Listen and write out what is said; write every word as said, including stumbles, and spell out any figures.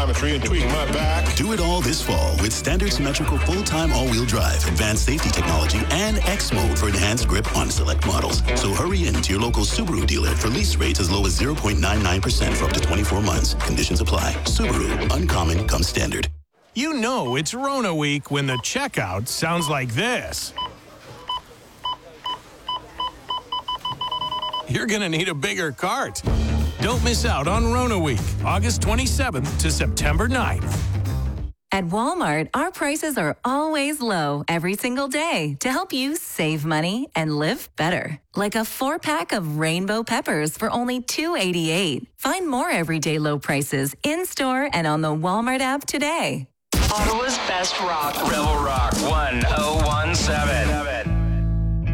and tweaking my back. Do it all this fall with standard symmetrical full-time all-wheel drive, advanced safety technology, and X Mode for enhanced grip on select models. So hurry in to your local Subaru dealer for lease rates as low as zero point nine nine percent for up to twenty-four months. Conditions apply. Subaru. Uncommon comes standard. You know it's Rona week when the checkout sounds like this. You're going to need a bigger cart. Don't miss out on Rona week, August twenty-seventh to September ninth. At Walmart, our prices are always low every single day to help you save money and live better. Like a four-pack of rainbow peppers for only two dollars and eighty-eight cents. Find more everyday low prices in-store and on the Walmart app today. Ottawa's best rock. Rebel Rock one oh one seven.